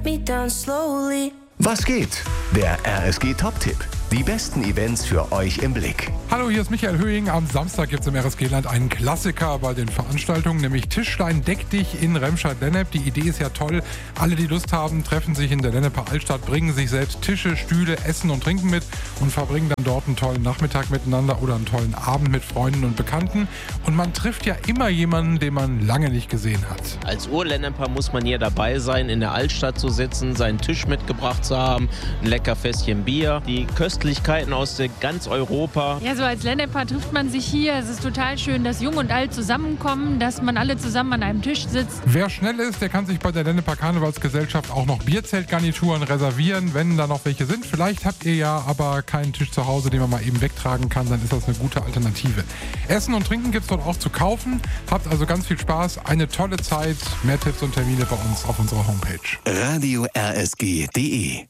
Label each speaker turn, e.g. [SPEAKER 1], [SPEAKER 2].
[SPEAKER 1] me down slowly.
[SPEAKER 2] Was geht? Der RSG Top-Tipp. Die besten Events für euch im Blick.
[SPEAKER 3] Hallo, hier ist Michael Höhing. Am Samstag gibt es im RSG-Land einen Klassiker bei den Veranstaltungen, nämlich Tischlein deck dich in Remscheid-Lennep. Die Idee ist ja toll. Alle, die Lust haben, treffen sich in der Lenneper Altstadt, bringen sich selbst Tische, Stühle, Essen und Trinken mit und verbringen dann dort einen tollen Nachmittag miteinander oder einen tollen Abend mit Freunden und Bekannten. Und man trifft ja immer jemanden, den man lange nicht gesehen hat.
[SPEAKER 4] Als Urlenneper muss man hier dabei sein, in der Altstadt zu sitzen, seinen Tisch mitgebracht zu haben, ein lecker Fässchen Bier, die Köstlichkeiten aus ganz Europa.
[SPEAKER 5] Ja, so als Lenneper trifft man sich hier. Es ist total schön, dass Jung und Alt zusammenkommen, dass man alle zusammen an einem Tisch sitzt.
[SPEAKER 3] Wer schnell ist, der kann sich bei der Lenneper Karnevalsgesellschaft auch noch Bierzeltgarnituren reservieren, wenn da noch welche sind. Vielleicht habt ihr ja aber keinen Tisch zu Hause, den man mal eben wegtragen kann, dann ist das eine gute Alternative. Essen und Trinken gibt es dort auch zu kaufen. Habt also ganz viel Spaß, eine tolle Zeit. Mehr Tipps und Termine bei uns auf unserer Homepage.
[SPEAKER 2] Radio RSG.de